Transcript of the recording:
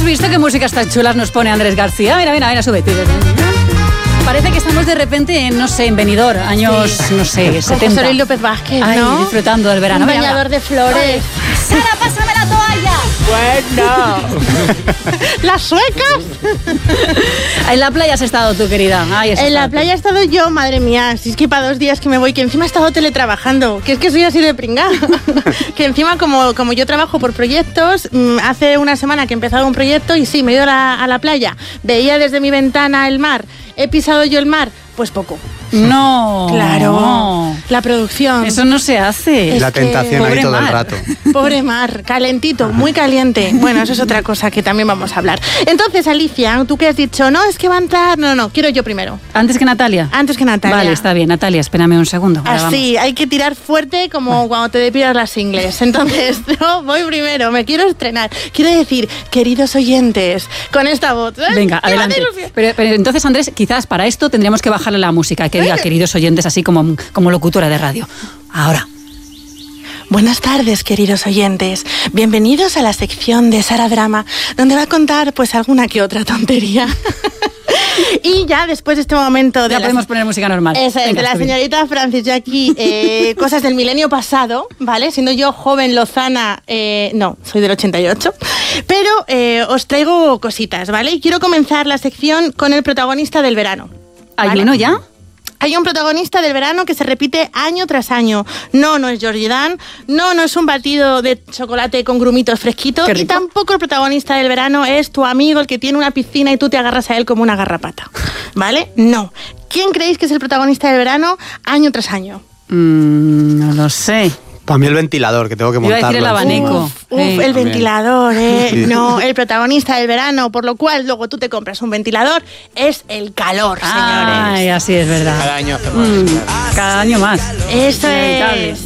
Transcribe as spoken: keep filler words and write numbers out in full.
¿Has visto qué músicas tan chulas nos pone Andrés García? Mira, mira, mira, súbete. Parece que estamos de repente en, no sé, en Benidorm, años, sí. no sé, setenta. José Luis López Vázquez, Ay, ¿no? disfrutando del verano. Un bañador de flores. Sara, pásame la toalla. Bueno. Las suecas. En la playa has estado tú, querida. Ay, en la playa he estado yo, madre mía. Si es que para dos días que me voy, que encima he estado teletrabajando. Que es que soy así de pringá. Que encima, como, como yo trabajo por proyectos, hace una semana que he empezado un proyecto y sí, me he ido a la, a la playa. Veía desde mi ventana el mar. ¿He pisado yo el mar? Pues poco. No. Claro. No. La producción. Eso no se hace. Es la tentación ahí todo mar. el rato. Pobre mar, calentito, muy caliente. Bueno, eso es otra cosa que también vamos a hablar. Entonces, Alicia, tú que has dicho, no, es que va a entrar... No, no, quiero yo primero. ¿Antes que Natalia? Antes que Natalia. Vale, está bien. Natalia, espérame un segundo. Ahora Así, vamos. hay que tirar fuerte como vale. cuando te depilas las ingles. Entonces, yo voy primero, me quiero estrenar. Quiero decir, queridos oyentes, con esta voz. ¿eh? Venga, adelante. Pero, pero entonces, Andrés, quizás para esto tendríamos que bajarle la música, que diga, queridos oyentes, así como, como locutora de radio. Ahora. Buenas tardes, queridos oyentes. Bienvenidos a la sección de Sara Drama, donde va a contar pues alguna que otra tontería. Y ya después de este momento de ya la, podemos poner música normal. Esa, Venga, de la señorita Francis Jackie, eh, cosas del milenio pasado, ¿vale? Siendo yo joven, lozana, eh, no, soy del ochenta y ocho, pero eh, os traigo cositas, ¿vale? Y quiero comenzar la sección con el protagonista del verano. ¿Hay ¿vale? uno ya? Hay un protagonista del verano que se repite año tras año. No, no es Georgie Dan, no, no es un batido de chocolate con grumitos fresquitos y tampoco el protagonista del verano es tu amigo, el que tiene una piscina y tú te agarras a él como una garrapata, ¿vale? No. ¿Quién creéis que es el protagonista del verano año tras año? Mm, no lo sé. Para mí el ventilador, que tengo que montarlo. Iba a decir el abanico. Uf, uf eh, el también. ventilador, ¿eh? Sí. No, el protagonista del verano, por lo cual luego tú te compras un ventilador, es el calor, señores. Ay, así es verdad. Cada año hace más. Mm, cada año más. Eso es.